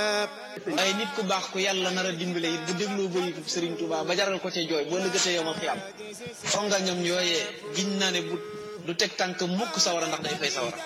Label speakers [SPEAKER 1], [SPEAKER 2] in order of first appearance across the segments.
[SPEAKER 1] waaye nit ku baax ku yàlla nar a dimbale it bu dégloo bëri Serigne Touba ba jaral ko ca jooy boo lëggatee yow ma xiyam rongañam yooyee giñ naa ne bu du teg tànk mukk sawara ndax day fay sawara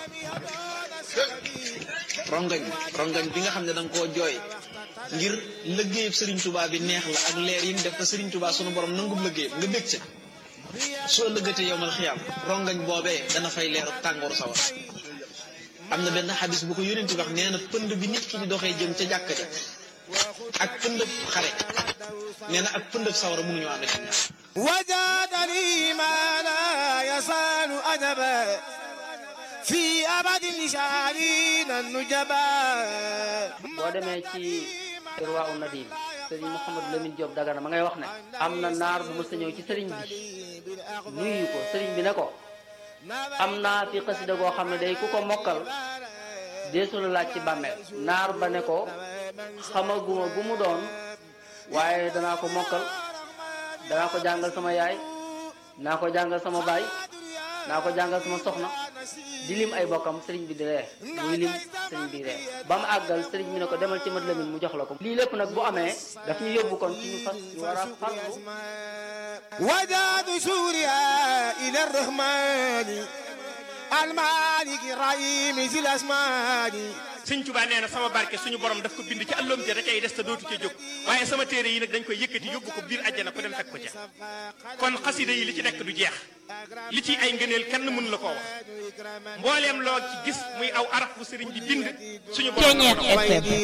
[SPEAKER 1] rongañ bi nga xam ne da nga koo jooy ngir lëggéeyub Serigne Touba bi neex la ak leer yi mu def ko Serigne Touba sunu borom nangub lëggéeyam nga bég ca soo lëggatee yow ma xiyam rongañ boobee dana fay leeru tàngooru sawara. am na benn xadis bu ko yónent wax nee na pënd bi nit ki di doxee jëm ca jàkka ja ak pëndëb xare nee na ak pëndëb sawara mënuñu ànd ci ñaar.
[SPEAKER 2] wajadani ma la yasalu adaba fi abadi lisharina nujaba.
[SPEAKER 3] boo demee ci Irwaa u Nadim sëriñ Mouhamadou Lamine Diop Dagana ma ngay wax ne am na naar bu mës a ñëw ci sëriñ bi nuyu ko sëriñ bi ne ko am naa fi xasida goo xam ne day ku ko mokkal deesu la laaj ci bàmmeel. naar ba ne ko xamaguma gu mu doon waaye danaa ko mokkal danaa ko jàngal sama yaay naa ko jàngal sama baay naa ko jàngal sama soxna di lim ay bokkam sëriñ bi di ree muy lim sëriñ bi ree ba mu àggal sëriñ bi ne ko demal ci mat Lamin mu jox la ko. lii lépp nag bu amee daf ñu yóbbu kon ci ñu fas ñu war a farlu.
[SPEAKER 2] وجاد سوريا إلى الرحمن المالك الرحيم ذي الأسمان.
[SPEAKER 4] Sëñ Tuubaa nee na sama barke suñu borom daf ko bind ci àlloom ja da cay des te dootu ca jóg waaye sama téere yi nag dañ koy yëkkati yóbbu ko biir àjjana ko dem fekk ko ca kon xasida yi li ci nekk du jeex li ci ay ngëneel kenn mënu la koo wax mbooleem loo ci gis muy aw araf bu sëriñ bi bind suñu borom